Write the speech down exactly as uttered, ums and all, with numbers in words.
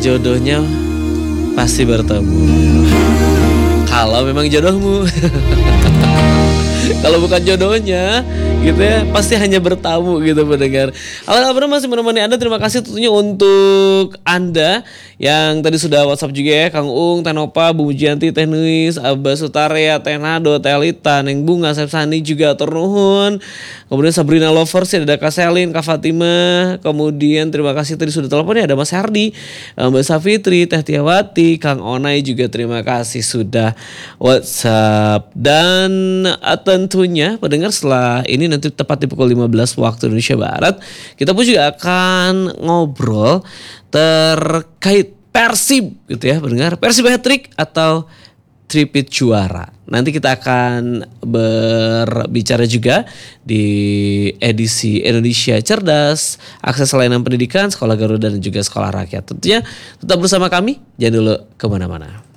jodohnya pasti bertemu. Kalau memang jodohmu. Kalau bukan jodohnya gitu ya, pasti hanya bertamu gitu pendengar. Alan Abraham masih menemani Anda. Terima kasih tentunya untuk Anda yang tadi sudah WhatsApp juga ya. Kang Ung, Tenopa, Bu Mujianti, Teh Nuis, Abah Sutaria, Teh Nado, Teh Lita, Neng Bunga, Sep Sani juga turnuhun. Kemudian Sabrina Lovers, ada Kak Selin, Kak Fatima. Kemudian terima kasih tadi sudah teleponnya ada Mas Hardi, Mbak Safitri, Teh Tiawati, Kang Onai juga terima kasih sudah WhatsApp. Dan tentunya pendengar setelah ini nanti tepat di pukul lima belas waktu Indonesia Barat, kita pun juga akan ngobrol terkait Persib gitu ya pendengar. Persib hat-trick atau tripit juara. Nanti kita akan berbicara juga di edisi Indonesia Cerdas, akses layanan pendidikan, Sekolah Garuda dan juga Sekolah Rakyat. Tentunya tetap bersama kami, jangan dulu kemana-mana.